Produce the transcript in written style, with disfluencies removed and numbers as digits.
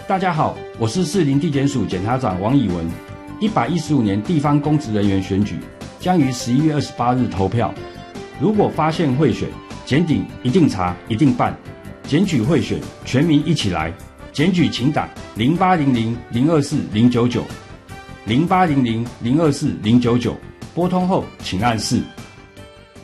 大家好，我是士林地检署检察长王以文。115年地方公职人员选举将于11月28日投票。如果发现贿选，检警一定查，一定办。检举贿选，全民一起来。检举请打0800-024-099，0800-024-099，拨通后请按4。